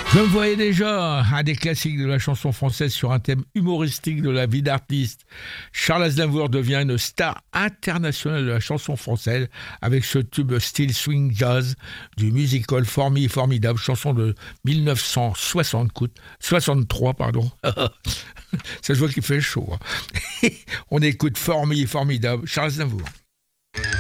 Je me voyais déjà un des classiques de la chanson française sur un thème humoristique de la vie d'artiste. Charles Aznavour devient une star internationale de la chanson française avec ce tube style swing jazz du musical Formidable, chanson de 1963, pardon. Ça se voit qu'il fait chaud. On écoute Formidable, Charles Aznavour.